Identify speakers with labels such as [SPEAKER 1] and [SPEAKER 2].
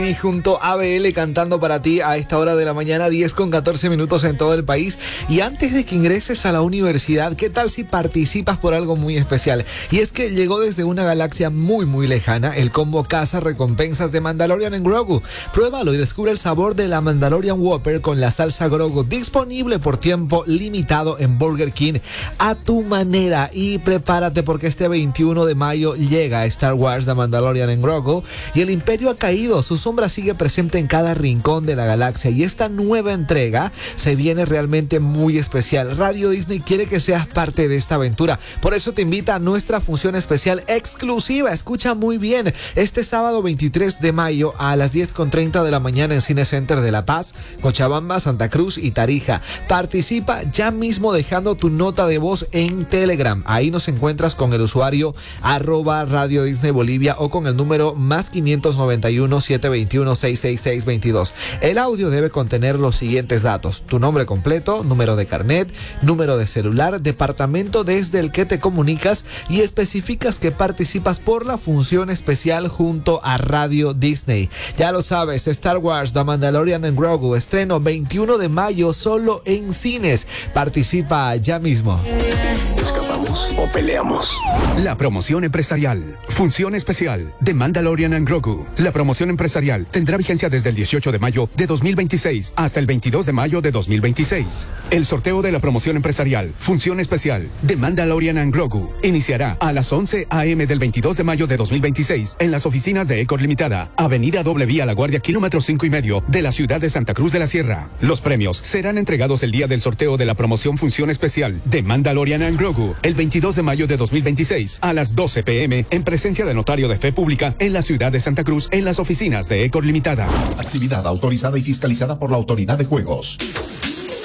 [SPEAKER 1] Y junto a ABL cantando para ti a esta hora de la mañana, 10:14 en todo el país. Y antes de que ingreses a la universidad, ¿qué tal si participas por algo muy especial? Y es que llegó desde una galaxia muy lejana el combo casa recompensas de Mandalorian en Grogu. Pruébalo y descubre el sabor de la Mandalorian Whopper con la salsa Grogu, disponible por tiempo limitado en Burger King a tu manera. Y prepárate porque este 21 de mayo llega Star Wars The Mandalorian en Grogu y el Imperio ha caído. Su sombra sigue presente en cada rincón de la galaxia y esta nueva entrega se viene realmente muy especial. Radio Disney quiere que seas parte de esta aventura, por eso te invita a nuestra función especial exclusiva. Escucha muy bien, este sábado 23 de mayo a las 10:30 de la mañana en Cine Center de La Paz, Cochabamba, Santa Cruz y Tarija. Participa ya mismo dejando tu nota de voz en Telegram. Ahí nos encuentras con el usuario @Radio Disney Bolivia o con el número +591 721 66622. El audio debe contener los siguientes datos: tu nombre completo, número de carnet, número de celular, departamento desde el que te comunicas y especificas que participas por la función especial junto a Radio Disney. Ya lo sabes, Star Wars The Mandalorian en Grogu, estreno 21 de mayo solo en cines. Participa ya mismo.
[SPEAKER 2] ¿Escapamos o peleamos?
[SPEAKER 3] La promoción empresarial. Función especial de Mandalorian and Grogu. La promoción empresarial tendrá vigencia desde el 18 de mayo de 2026 hasta el 22 de mayo de 2026. El sorteo de la promoción empresarial, función especial de Mandalorian and Grogu, iniciará a las 11 a.m. del 22 de mayo de 2026 en las oficinas de Ecor Limitada, Avenida Doble Vía La Guardia, kilómetro 5,5 de la ciudad de Santa Cruz de la Sierra. Los premios serán entregados el día del sorteo de la promoción función especial de Mandalorian and Grogu, el 22 de mayo de 2026 a las 12 p.m. en presencia de notario de fe pública en la ciudad de Santa Cruz en las oficinas de Ecor Limitada.
[SPEAKER 4] Actividad autorizada y fiscalizada por la Autoridad de Juegos.